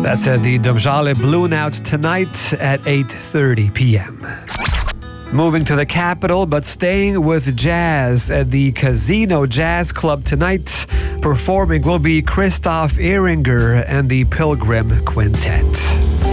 That's at the Dobrzaly Blue Note tonight at 8:30 p.m. Moving to the capital, but staying with jazz at the Casino Jazz Club tonight. Performing will be Christoph Ehringer and the Pilgrim Quintet.